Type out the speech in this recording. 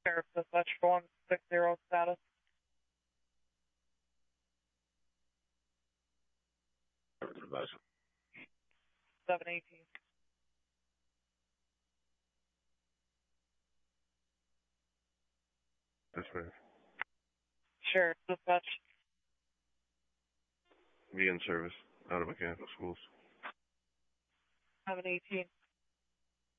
Sheriff Dispatch 160 status. 718. Dispatch. Sheriff Dispatch. Be in service. Out of mechanical schools. 718.